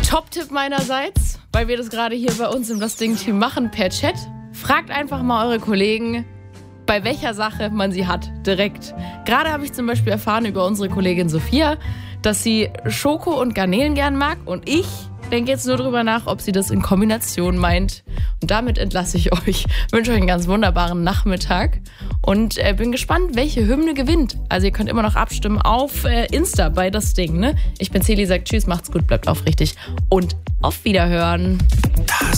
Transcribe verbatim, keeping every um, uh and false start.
Top-Tipp meinerseits, weil wir das gerade hier bei uns im Das Ding-Team machen, per Chat. Fragt einfach mal eure Kollegen, bei welcher Sache man sie hat, direkt. Gerade habe ich zum Beispiel erfahren über unsere Kollegin Sophia, dass sie Schoko und Garnelen gern mag. Und ich denke jetzt nur drüber nach, ob sie das in Kombination meint. Und damit entlasse ich euch. Wünsche euch einen ganz wunderbaren Nachmittag. Und äh, bin gespannt, welche Hymne gewinnt. Also ihr könnt immer noch abstimmen auf äh, Insta bei Das Ding. Ne? Ich bin Celi, sagt tschüss, macht's gut, bleibt aufrichtig. Und auf Wiederhören. Das